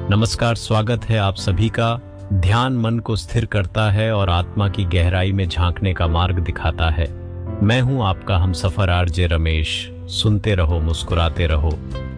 नमस्कार, स्वागत है आप सभी का। ध्यान मन को स्थिर करता है और आत्मा की गहराई में झांकने का मार्ग दिखाता है। मैं हूं आपका हमसफर आरजे रमेश। सुनते रहो, मुस्कुराते रहो।